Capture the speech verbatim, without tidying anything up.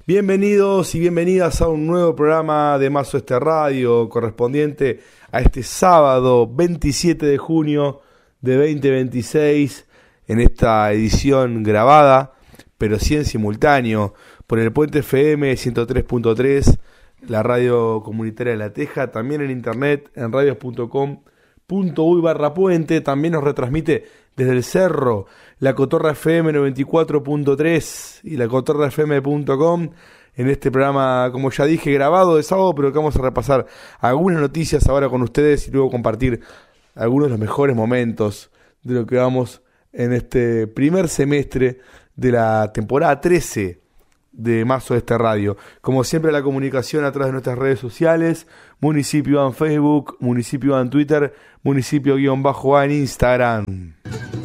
Bienvenidos y bienvenidas a un nuevo programa de Más Oeste Radio, correspondiente a este sábado veintisiete de junio de veinte veintiséis, en esta edición grabada, pero sí en simultáneo, por el Puente F M ciento tres punto tres, la radio comunitaria de La Teja, también en internet, en radios punto com punto uy barra puente, también nos retransmite desde el Cerro, la Cotorra F M noventa y cuatro punto tres y la cotorra f m punto com, en este programa, como ya dije, grabado de sábado, pero que vamos a repasar algunas noticias ahora con ustedes y luego compartir algunos de los mejores momentos de lo que vamos en este primer semestre de la temporada trece de Más Oeste Radio. Como siempre, la comunicación a través de nuestras redes sociales, Municipio en Facebook, Municipio en Twitter, Municipio-A en Instagram.